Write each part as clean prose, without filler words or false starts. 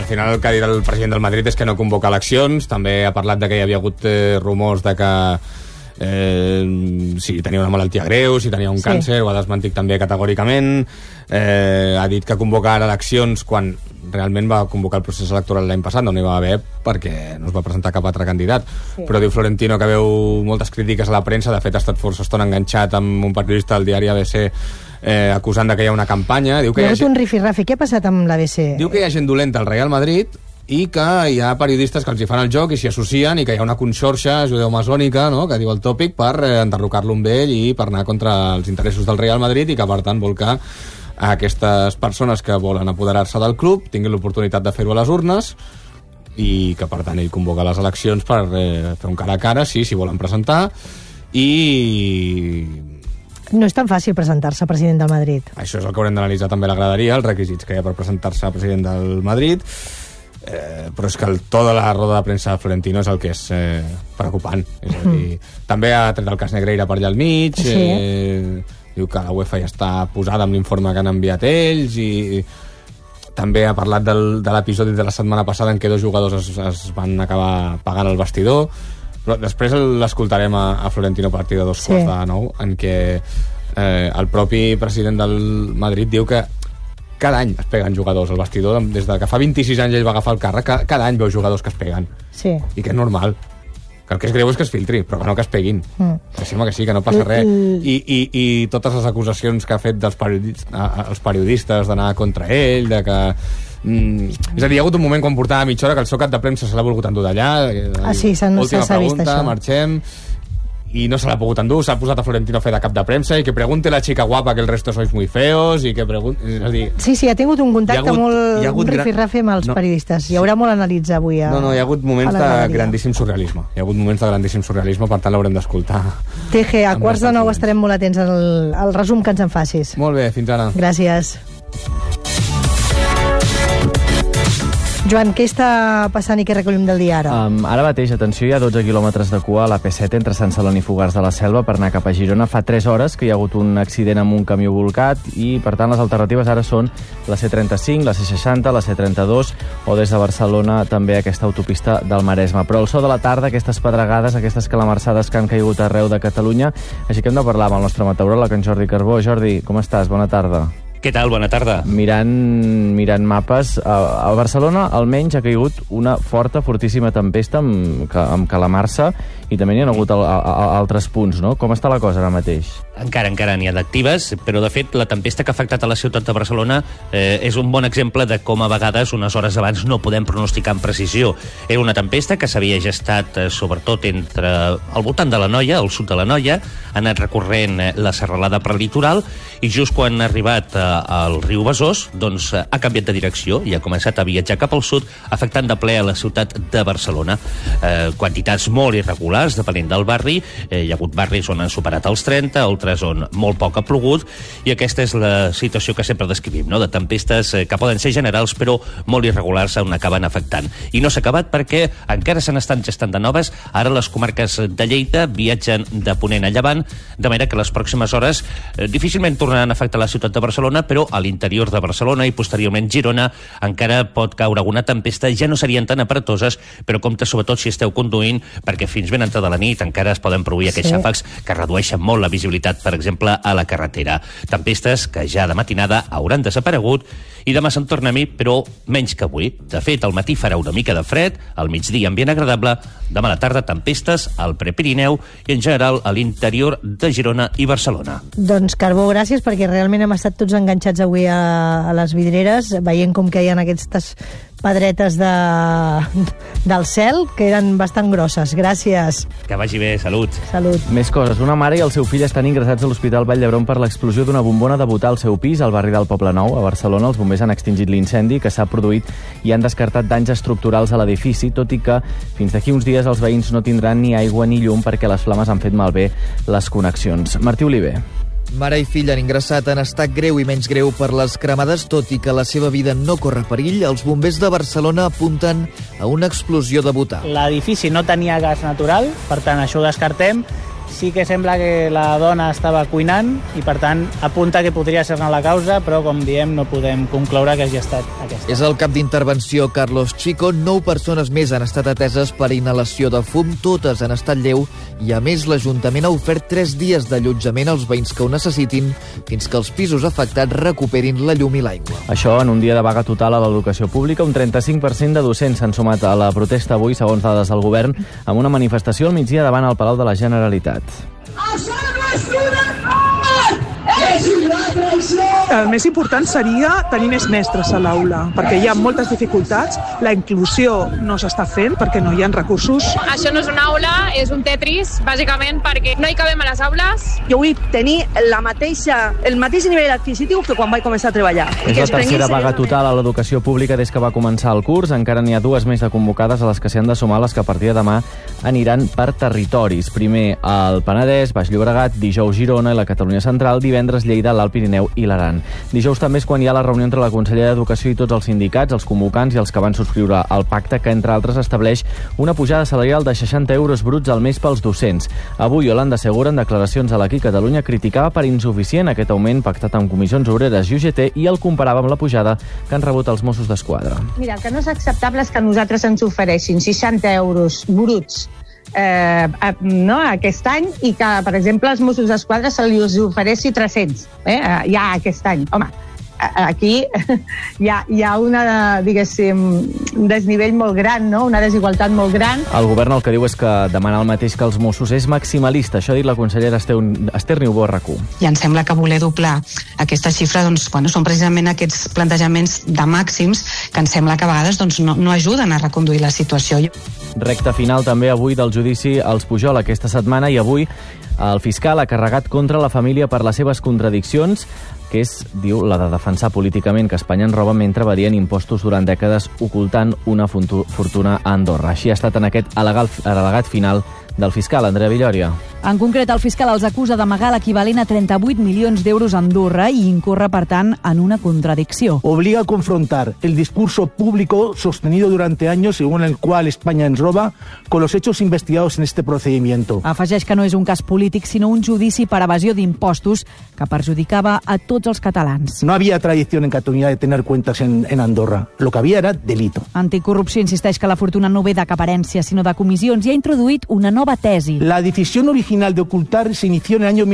final el que ha dit el president del Madrid és que no convoca eleccions. També ha parlat de que hi havia hagut rumors de que si tenia una malaltia greu, si tenia un càncer, ho ha desmentit també categòricament. Ha dit que convoca ara eleccions quan realment va convocar el procés electoral l'any passat, no n'hi va haver perquè no es va presentar cap altre candidat. Però diu Florentino que veu moltes crítiques a la premsa. De fet, ha estat força estona enganxat amb un periodista del diari ABC acusant de que hi ha una campanya. Diu que hi ha un rifirrafi. Què ha passat amb l'ABC? Diu que hi ha gent dolenta al Real Madrid i que hi ha periodistes que els hi fan el joc i s'hi associen, i que hi ha una conxorxa judeomasònica, no?, que diu el tòpic, per enderrocar-lo amb ell i per anar contra els interessos del Real Madrid, i que per tant vol que aquestes persones que volen apoderar-se del club tinguin l'oportunitat de fer-ho a les urnes, i que per tant ell convoca les eleccions per fer un cara a cara, si volen presentar. I no és tan fàcil presentar-se a president del Madrid. Això és el que haurem d'analitzar també a la graderia, els requisits que hi ha per presentar-se a president del Madrid. Però és que el to de la roda de premsa de Florentino és el que és preocupant. És a dir, també ha tret el cas Negreira per allà al mig, diu que la UEFA ja està posada amb l'informe que han enviat ells, i també ha parlat de l'episodi de la setmana passada en què 2 jugadors es van acabar pagant el vestidor. Però després l'escoltarem a Florentino a partir de 8:45, en què el propi president del Madrid diu que cada any es peguen jugadors al vestidor. Des de que fa 26 anys ell va agafar el càrrec, cada any veu jugadors que es peguen. I que és normal. Que el que és greu és que es filtri, però que no que es peguin. Que sembla que sí, que no passa res. I totes les acusacions que ha fet dels periodistes d'anar contra ell, de que... és a dir, hi ha hagut un moment quan portava mitja hora que el seu cap de premsa se l'ha volgut endur d'allà. Sí, última s'ha vist pregunta, això. Marxem. I no se l'ha pogut endur, s'ha posat a Florentino a fer de cap de premsa, i que pregunte la chica guapa que el resto sois muy feos, i que pregunte... És a dir, sí, ha tingut un contacte molt rifirrafe amb els periodistes. Hi haurà molt a analitzar avui. Hi ha hagut moments de grandíssim surrealisme. Per tant l'haurem d'escoltar. TG, a 8:45 estarem molt atents al resum que ens en facis. Molt bé, fins ara. Gràcies. Joan, què està passant i què recollim del dia ara? Ara mateix, atenció, hi ha 12 quilòmetres de cua a la P7 entre Sant Celoni i Fogars de la Selva per anar cap a Girona. Fa 3 hores que hi ha hagut un accident amb un camió volcat, i per tant les alternatives ara són la C35, la C60, la C32 o des de Barcelona també aquesta autopista del Maresme. Però al so de la tarda, aquestes pedregades, aquestes calamarsades que han caigut arreu de Catalunya, així que hem de parlar amb el nostre meteoròleg, en Jordi Carbó. Jordi, com estàs? Bona tarda. Què tal? Bona tarda. Mirant mapes, a Barcelona almenys ha caigut una fortíssima tempesta amb calamarsa, i també n'hi ha hagut altres punts, no? Com està la cosa ara mateix? Encara n'hi ha d'actives, però de fet la tempesta que ha afectat a la ciutat de Barcelona és un bon exemple de com a vegades unes hores abans no podem pronosticar amb precisió. Era una tempesta que s'havia gestat sobretot al voltant de l'Anoia, al sud de l'Anoia, ha anat recorrent la serralada prelitoral, i just quan ha arribat al riu Besòs, doncs ha canviat de direcció i ha començat a viatjar cap al sud, afectant de ple a la ciutat de Barcelona. Quantitats molt irregulars, depenent del barri. Hi ha hagut barris on han superat els 30, altres on molt poc ha plogut, i aquesta és la situació que sempre descrivim, no?, de tempestes que poden ser generals però molt irregulars on acaben afectant. I no s'ha acabat perquè encara se n'estan gestant de noves. Ara les comarques de Lleida viatgen de ponent a llevant, de manera que les pròximes hores difícilment tornaran a afectar la ciutat de Barcelona, però a l'interior de Barcelona i posteriorment Girona encara pot caure alguna tempesta. Ja no serien tan aparatoses, però compte sobretot si esteu conduint, perquè fins ben entrada la nit encara es poden produir aquests xàfecs que redueixen molt la visibilitat, per exemple, a la carretera. Tempestes que ja de matinada hauran desaparegut, i demà se'n torna a mi, però menys que avui. De fet, al matí farà una mica de fred, al migdia ambient agradable, demà a la tarda tempestes al Prepirineu i en general a l'interior de Girona i Barcelona. Doncs Carbó, gràcies, perquè realment hem estat tots enganxats avui a les vidreres, veient com caien aquestes pedretes del cel, que eren bastant grosses. Gràcies. Que vagi bé, salut. Salut. Més coses. Una mare i el seu fill estan ingressats a l'Hospital Vall d'Hebron per l'explosió d'una bombona de butà al seu pis al barri del Poble Nou, a Barcelona. Els bombers han extingit l'incendi que s'ha produït i han descartat danys estructurals a l'edifici, tot i que fins d'aquí uns dies els veïns no tindran ni aigua ni llum perquè les flames han fet malbé les connexions. Martí Oliver. Mare i fill han ingressat en estat greu i menys greu per les cremades, tot i que la seva vida no corre perill. Els bombers de Barcelona apunten a una explosió de butà. L'edifici no tenia gas natural, per tant això ho descartem, sí que sembla que la dona estava cuinant i, per tant, apunta que podria ser-ne la causa, però, com diem, no podem concloure que hagi estat aquesta. És el cap d'intervenció Carlos Chico. 9 persones més han estat ateses per inhalació de fum, totes en estat lleu, i a més l'Ajuntament ha ofert 3 dies d'allotjament als veïns que ho necessitin fins que els pisos afectats recuperin la llum i l'aigua. Això en un dia de vaga total a l'educació pública. Un 35% de docents s'han sumat a la protesta avui, segons dades del govern, amb una manifestació al migdia davant el Palau de la Generalitat. El més important seria tenir més mestres a l'aula, perquè hi ha moltes dificultats, la inclusió no s'està fent perquè no hi ha recursos. Això no és una aula, és un Tetris, bàsicament perquè no hi cabem a les aules. Jo vull tenir el mateix nivell adquisitiu que quan vaig començar a treballar. És la tercera vaga total a l'educació pública des que va començar el curs. Encara n'hi ha 2 més de convocades, a les que s'hi han de sumar les que a partir de demà aniran per territoris. Primer al Penedès, Baix Llobregat, dijous Girona i la Catalunya Central, divendres Lleida, l'Alt Pirineu i l'Aran. Dijous també és quan hi ha la reunió entre la Conselleria d'Educació i tots els sindicats, els convocants i els que van subscriure el pacte, que entre altres estableix una pujada salarial de 60 euros bruts al mes pels docents. Avui Yolanda Segura, en declaracions a l'Aquí Catalunya, criticava per insuficient aquest augment pactat amb Comissions Obreres i UGT i el comparava amb la pujada que han rebut els Mossos d'Esquadra. Mira, el que no és acceptable és que a nosaltres ens ofereixin 60 euros bruts aquest any i que, per exemple, als Mossos d'Esquadra se li ofereixi 300 ja aquest any. Home, aquí hi ha una, diguéssim, un desnivell molt gran, no? Una desigualtat molt gran. El govern el que diu és que demanar el mateix que els Mossos és maximalista. Això ha dit la consellera Esther Niubó a RAC1. I em sembla que voler doblar aquesta xifra són precisament aquests plantejaments de màxims que em sembla que a vegades no ajuden a reconduir la situació. Recta final també avui del judici als Pujol aquesta setmana, i avui el fiscal ha carregat contra la família per les seves contradiccions, que és, diu, la de defensar políticament que Espanya en roba mentre evadien impostos durant dècades ocultant una fortuna a Andorra. Així ha estat en aquest al·legat final del fiscal, Andrea Villòria. En concret, el fiscal els acusa d'amagar l'equivalent a 38 milions d'euros a Andorra i incorre, per tant, en una contradicció. Obliga a confrontar el discurso público sostenido durante años según el cual España ens roba con los hechos investigados en este procedimiento. Afegeix que no és un cas polític, sinó un judici per evasió d'impostos que perjudicava a tots els catalans. No había tradición en Cataluña de tener cuentas en Andorra. Lo que había era delito. Anticorrupció insisteix que la fortuna no ve de cap herència, sinó de comissions, i ha introduït una nova tesi. La decisión original de ocultar se inició en el año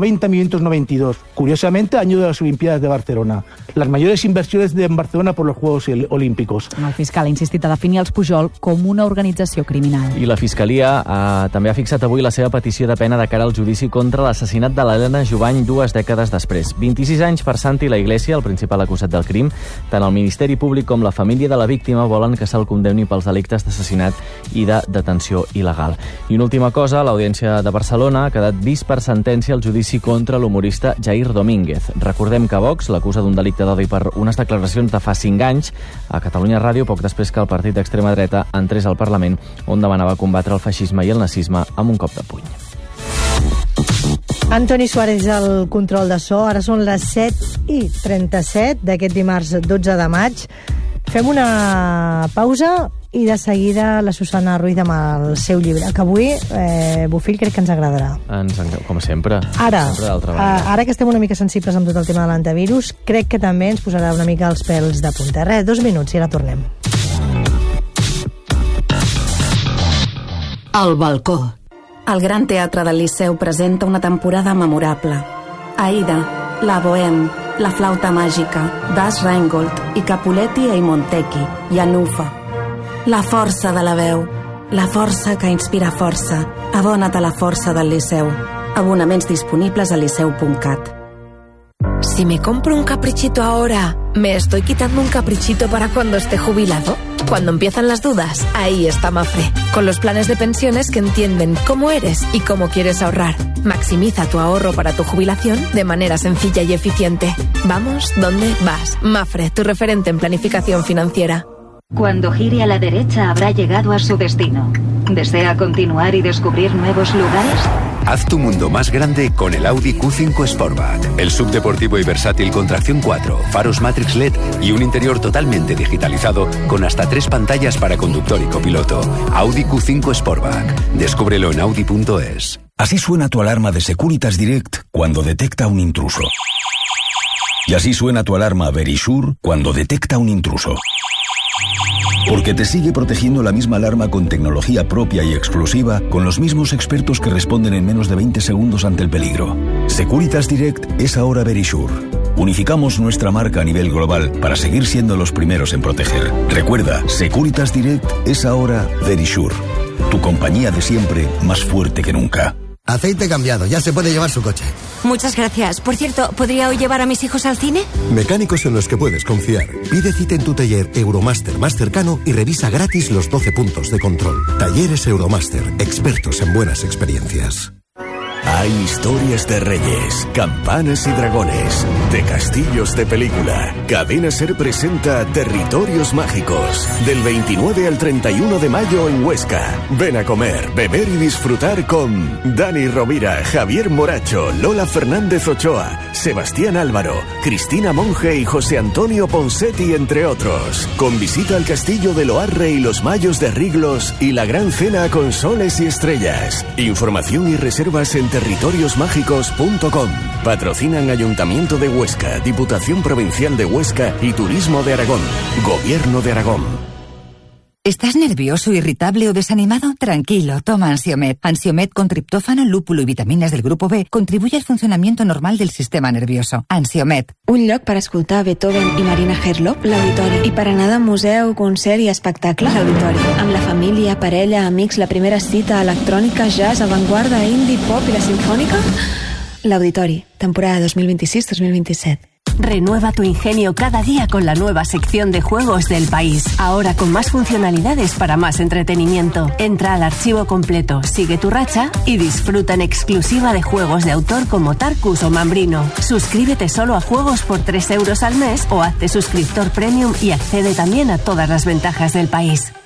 1990-1992, curiosamente año de las Olimpiadas de Barcelona. Las mayores inversiones en Barcelona por los Juegos Olímpicos. El fiscal ha insistit a definir els Pujol com una organització criminal. I la Fiscalia també ha fixat avui la seva petició de pena de cara al judici contra l'assassinat de l'Helena Jubany 2 dècades després. 26 anys per Santi la Iglesia, el principal acusat del crim. Tant el Ministeri Públic com la família de la víctima volen que se'l condemni pels delictes d'assassinat i de detenció il·legal. I una última cosa, l'Audiència de Barcelona ha quedat vist per sentència el judici contra l'humorista Jair Domínguez. Recordem que Vox l'acusa d'un delicte d'odi per unes declaracions de fa 5 anys a Catalunya Ràdio, poc després que el partit d'extrema dreta entrés al Parlament, on demanava combatre el feixisme i el nazisme amb un cop de puny. Antoni Suárez al control de so. Ara són les 7:37 d'aquest dimarts 12 de maig. Fem una pausa i de seguida la Susana Ruiz amb el seu llibre, que avui, Bofill, crec que ens agradarà. Com sempre. Ara que estem una mica sensibles amb tot el tema de l'antivirus, crec que també ens posarà una mica els pèls de punta. 2 minuts i ara tornem. El balcó. El Gran Teatre del Liceu presenta una temporada memorable. Aida, la Bohème, la Flauta Màgica, Bas Reingold i Capuletti e Montecchi, i Anufa. La força de la veu, la força que inspira força. Abona't a la força del Liceu. Abonaments disponibles a liceu.cat. Si me compro un caprichito ahora, ¿me estoy quitando un caprichito para cuando esté jubilado? Cuando empiezan las dudas, ahí está Mafre, con los planes de pensiones que entienden cómo eres y cómo quieres ahorrar. Maximiza tu ahorro para tu jubilación de manera sencilla y eficiente. Vamos, ¿dónde vas? Mafre, tu referente en planificación financiera. Cuando gire a la derecha habrá llegado a su destino. ¿Desea continuar y descubrir nuevos lugares? Haz tu mundo más grande con el Audi Q5 Sportback. El subdeportivo y versátil con tracción 4, faros Matrix LED y un interior totalmente digitalizado con hasta 3 pantallas para conductor y copiloto. Audi Q5 Sportback. Descúbrelo en Audi.es. Así suena tu alarma de Securitas Direct cuando detecta un intruso. Y así suena tu alarma Verisure cuando detecta un intruso. Porque te sigue protegiendo la misma alarma con tecnología propia y exclusiva, con los mismos expertos que responden en menos de 20 segundos ante el peligro. Securitas Direct es ahora Verisure. Unificamos nuestra marca a nivel global para seguir siendo los primeros en proteger. Recuerda, Securitas Direct es ahora Verisure. Tu compañía de siempre, más fuerte que nunca. Aceite cambiado, ya se puede llevar su coche. Muchas gracias. Por cierto, ¿podría hoy llevar a mis hijos al cine? Mecánicos en los que puedes confiar. Pide cita en tu taller Euromaster más cercano y revisa gratis los 12 puntos de control. Talleres Euromaster, expertos en buenas experiencias. Hay historias de reyes, campanas y dragones, de castillos de película. Cadena Ser presenta Territorios Mágicos, del 29 al 31 de mayo en Huesca. Ven a comer, beber y disfrutar con Dani Rovira, Javier Moracho, Lola Fernández Ochoa, Sebastián Álvaro, Cristina Monge y José Antonio Ponsetti, entre otros. Con visita al castillo de Loarre y los Mayos de Riglos y la gran cena con soles y estrellas. Información y reservas en territoriosmágicos.com. Patrocinan Ayuntamiento de Huesca, Diputación Provincial de Huesca y Turismo de Aragón. Gobierno de Aragón. ¿Estás nervioso, irritable o desanimado? Tranquilo, toma Ansiomed. Ansiomed con triptófano, lúpulo y vitaminas del grupo B contribuye al funcionamiento normal del sistema nervioso. Ansiomed. Un lloc per escoltar Beethoven i Marina Herlop, l'Auditori. I per anar de museu, concert i espectacle, l'Auditori. Amb la família, parella, amics, la primera cita, electrònica, jazz, avantguarda, indie, pop i la sinfònica? L'Auditori, temporada 2026-2027. Renueva tu ingenio cada día con la nueva sección de juegos del país. Ahora con más funcionalidades para más entretenimiento. Entra al archivo completo, sigue tu racha y disfruta en exclusiva de juegos de autor como Tarkus o Mambrino. Suscríbete solo a juegos por 3 euros al mes o hazte suscriptor premium y accede también a todas las ventajas del país.